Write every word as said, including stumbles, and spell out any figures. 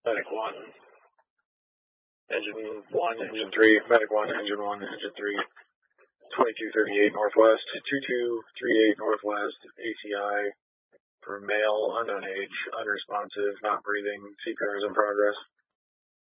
Medic one. Engine one, engine three, Medic one, engine one, engine three. twenty-two thirty-eight Northwest, two two three eight Northwest, A T I for male, unknown age, unresponsive, not breathing, C P R is in progress.